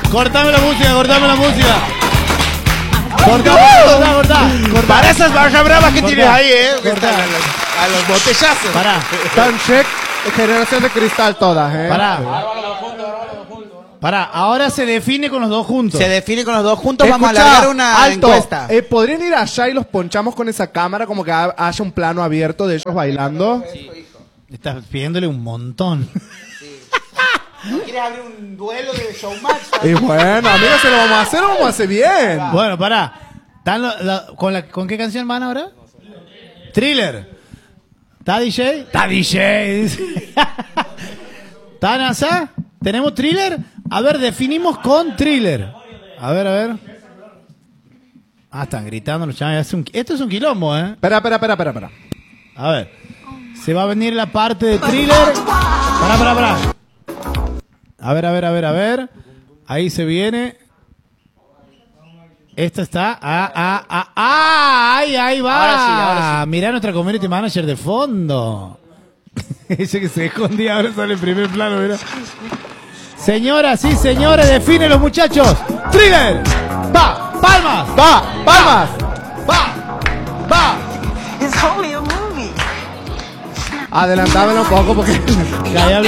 Cortame la música, cortame la música. Cortá. Para esas barras bravas que Cortá. tienes ahí, Cortá. A los botellazos. Tan check, generación de cristal todas, Pará, ahora se define con los dos juntos. Se define con los dos juntos. Vamos a Escuchá, alargar una alto. encuesta. ¿Podrían ir allá y los ponchamos con esa cámara como que haya un plano abierto de ellos bailando? Estás pidiéndole un montón. ¿No quieres abrir un duelo de showmatch? Y bueno, amigos, se lo vamos a hacer bien. Bueno, pará. ¿Con qué canción van ahora? Thriller. ¿Está DJ? Está DJ. ¿Está NASA? ¿Tenemos Thriller? A ver, definimos con Thriller. A ver. Ah, están gritando los chavales. Esto es un quilombo, ¿eh? Espera. A ver. Se va a venir la parte de Thriller. Pará. A ver. Ahí se viene. Esta está. Ahí va. Ahora sí. Mirá nuestra community manager de fondo. Ese que se escondía ahora sale en primer plano, mirá. Señoras y señores, definen los muchachos. Thriller. Va. Palmas. Va. Adelantámelo un poco porque... Ya hablo